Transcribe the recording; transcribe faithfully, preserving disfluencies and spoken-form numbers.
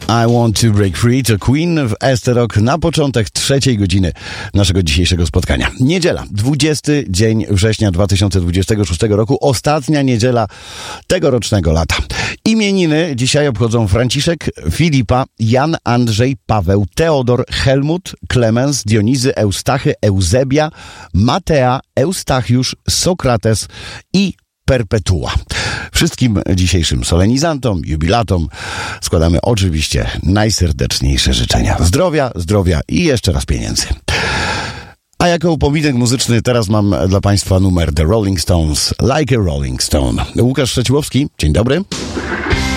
I Want to Break Free to Queen w Ester Rock na początek trzeciej godziny naszego dzisiejszego spotkania. Niedziela, dwudziesty dzień września dwa tysiące dwudziestego szóstego roku, ostatnia niedziela tegorocznego lata. Imieniny dzisiaj obchodzą Franciszek, Filipa, Jan, Andrzej, Paweł, Teodor, Helmut, Klemens, Dionizy, Eustachy, Eusebia, Matea, Eustachiusz, Sokrates i Perpetua. Wszystkim dzisiejszym solenizantom, jubilatom składamy oczywiście najserdeczniejsze życzenia. Zdrowia, zdrowia i jeszcze raz pieniędzy. A jako upominek muzyczny teraz mam dla Państwa numer The Rolling Stones, Like a Rolling Stone. Łukasz Szczeciłowski, dzień dobry.